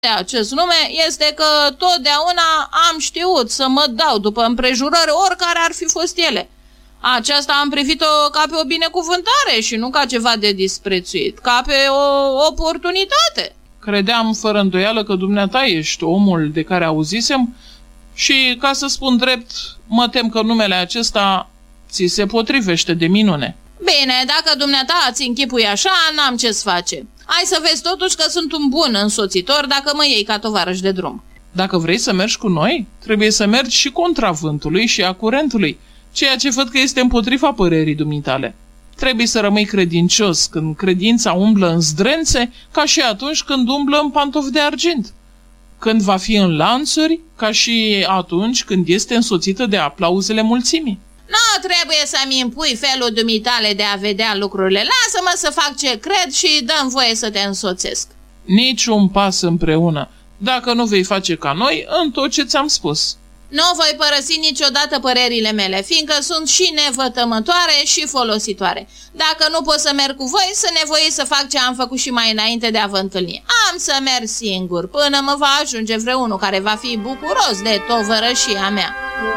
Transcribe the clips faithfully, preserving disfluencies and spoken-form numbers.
de acest nume este că totdeauna am știut să mă dau după împrejurări, oricare ar fi fost ele. Aceasta am privit-o ca pe o binecuvântare și nu ca ceva de disprețuit, ca pe o oportunitate. Credeam fără îndoială că dumneata ești omul de care auzisem și, ca să spun drept, mă tem că numele acesta ți se potrivește de minune. Bine, dacă dumneata ți închipui așa, n-am ce-ți face. Hai să vezi totuși că sunt un bun însoțitor dacă mă iei ca tovarăș de drum. Dacă vrei să mergi cu noi, trebuie să mergi și contra vântului și a curentului, ceea ce văd că este împotriva părerii dumitale. Trebuie să rămâi credincios când credința umblă în zdrențe, ca și atunci când umblă în pantofi de argint. Când va fi în lanțuri, ca și atunci când este însoțită de aplauzele mulțimii. Nu trebuie să-mi impui felul dumitale de a vedea lucrurile. Lasă-mă să fac ce cred și dă-mi voie să te însoțesc. Nici un pas împreună, dacă nu vei face ca noi în tot ce ți-am spus. Nu voi părăsi niciodată părerile mele, fiindcă sunt și nevătămătoare și folositoare. Dacă nu pot să merg cu voi, să nevoi să fac ce am făcut și mai înainte de a vă întâlni. Am să merg singur, până mă va ajunge vreunul care va fi bucuros de tovărășia mea.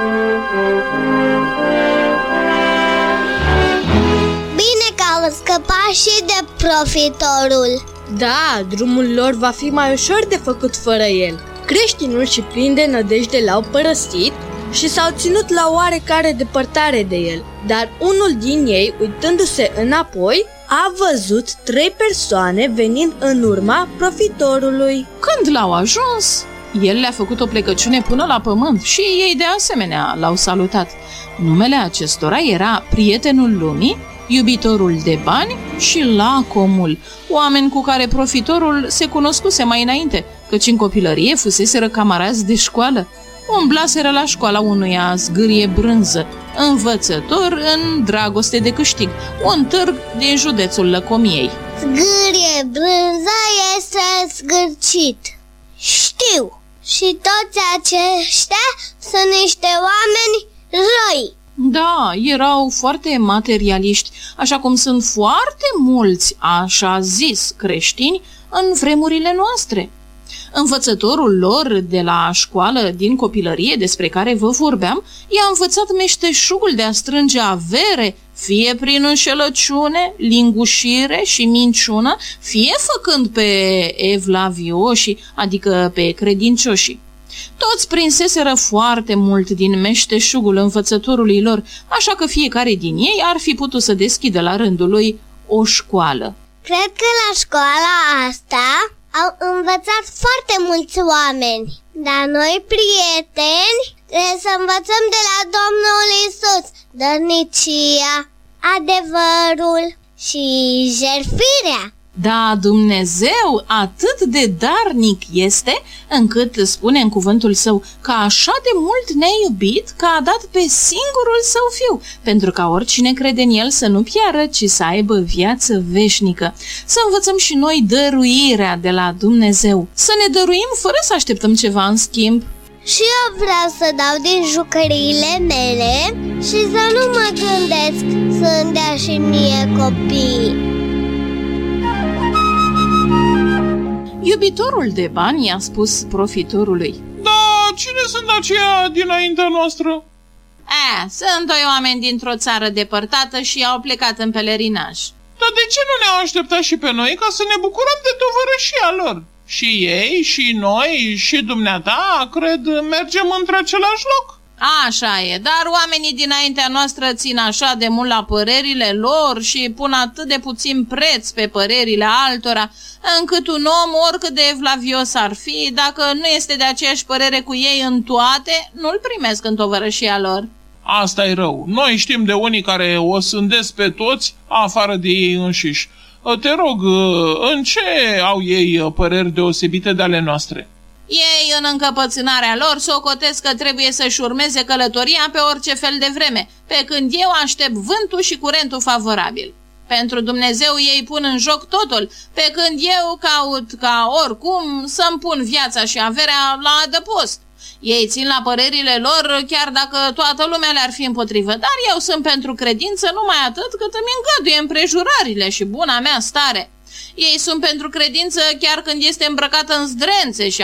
Bine că au scăpat și de profitorul. Da, drumul lor va fi mai ușor de făcut fără el. Creștinul și plin de nădejde l-au părăsit și s-au ținut la oarecare depărtare de el. Dar unul din ei, uitându-se înapoi, a văzut trei persoane venind în urma profitorului. Când l-au ajuns, el le-a făcut o plecăciune până la pământ și ei de asemenea l-au salutat. Numele acestora era Prietenul Lumii, Iubitorul de Bani și Lacomul, oameni cu care profitorul se cunoscuse mai înainte, căci în copilărie fuseseră camarazi de școală. Umblaseră la școala unuia zgârie brânză, învățător în dragoste de câștig, un târg din județul Lăcomiei. Zgârie brânză este zgârcit. Știu. Și toți aceștia sunt niște oameni răi. Da, erau foarte materialiști, așa cum sunt foarte mulți, așa zis, creștini în vremurile noastre. Învățătorul lor de la școală din copilărie, despre care vă vorbeam, i-a învățat meșteșugul de a strânge avere, fie prin înșelăciune, lingușire și minciună, fie făcând pe evlavioși, adică pe credincioși. Toți prinseseră foarte mult din meșteșugul învățătorului lor, așa că fiecare din ei ar fi putut să deschidă la rândul lui o școală. Cred că la școala asta au învățat foarte mulți oameni, dar noi, prieteni, trebuie să învățăm de la Domnul Iisus dărnicia, adevărul și jertfirea. Da, Dumnezeu atât de darnic este, încât spune în cuvântul său că așa de mult ne-a iubit că a dat pe singurul său fiu, pentru ca oricine crede în el să nu piară, ci să aibă viață veșnică. Să învățăm și noi dăruirea de la Dumnezeu, să ne dăruim fără să așteptăm ceva în schimb. Și eu vreau să dau din jucăriile mele și să nu mă gândesc să-mi dea și mie copii. Iubitorul de bani i-a spus profitorului: Da, cine sunt aceia dinaintea noastră? A, sunt doi oameni dintr-o țară depărtată și au plecat în pelerinaj. Dar de ce nu ne-au așteptat și pe noi ca să ne bucurăm de tovărășia lor? Și ei, și noi, și dumneata, cred, mergem între același loc. Așa e, dar oamenii dinaintea noastră țin așa de mult la părerile lor și pun atât de puțin preț pe părerile altora, încât un om, oricât de evlavios ar fi, dacă nu este de aceeași părere cu ei în toate, nu-l primesc în tovărășia lor. Asta e rău. Noi știm de unii care o sândesc pe toți afară de ei înșiși. Te rog, în ce au ei păreri deosebite de ale noastre? Ei, în încăpățânarea lor, socotesc că trebuie să-și urmeze călătoria pe orice fel de vreme, pe când eu aștept vântul și curentul favorabil. Pentru Dumnezeu ei pun în joc totul, pe când eu caut ca oricum să-mi pun viața și averea la adăpost. Ei țin la părerile lor, chiar dacă toată lumea le-ar fi împotrivă, dar eu sunt pentru credință numai atât cât îmi îngăduie împrejurările și buna mea stare. Ei sunt pentru credință chiar când este îmbrăcată în zdrențe și